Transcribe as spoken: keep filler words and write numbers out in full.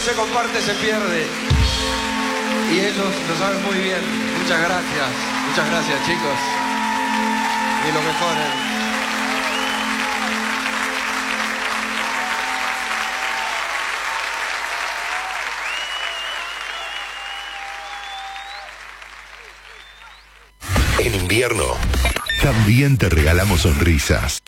se comparte se pierde. Y ellos lo saben muy bien. Muchas gracias. Muchas gracias, chicos. Y lo mejor. ¿eh? En invierno, también te regalamos sonrisas.